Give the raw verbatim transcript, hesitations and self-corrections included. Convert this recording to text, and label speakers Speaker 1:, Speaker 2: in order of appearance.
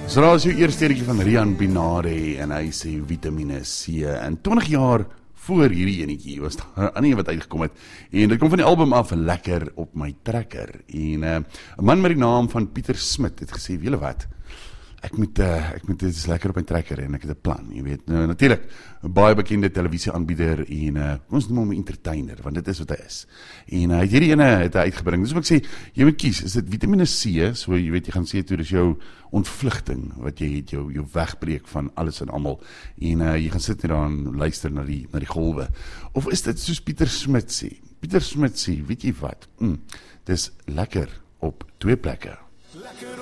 Speaker 1: So daar is jou eerste liedjie van Rian Binare en hy sê Vitamine C. En twintig jaar voor hierdie enetjie was daar 'n ander een wat uitgekom het. En dit kom van die album af, Lekker op my trekker. En 'n uh, man met die naam van Pieter Smit het gesê, "Julle wat? Ek moet uh, ek moet dit is lekker op my trekker en ek het 'n plan, jy weet." Nou natuurlik 'n baie bekende televisieaanbieder en uh, ons noem hom 'n entertainer, want dit is wat hy is. En hy uh, het hierdie ene het hy uitgebring. Dis wat ek sê, jy moet kies, is dit Vitamine C, so jy weet jy gaan sê toe dis jou ontvlugting wat jy het, jou jou wegbreek van alles en almal. En uh, jy gaan sit hier daar en luister na die na die golwe. Of is dit soos Pieter Smit sê? Pieter Smit sê, weet jy wat? Mm, dis lekker op twee plekke.